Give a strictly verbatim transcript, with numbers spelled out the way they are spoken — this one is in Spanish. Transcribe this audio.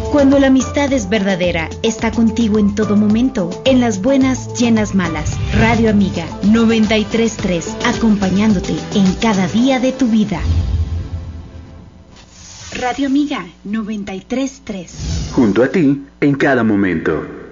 Cuando la amistad es verdadera, está contigo en todo momento, en las buenas y en las malas. Radio Amiga noventa y tres punto tres, acompañándote en cada día de tu vida. Radio Amiga noventa y tres punto tres. Junto a ti en cada momento.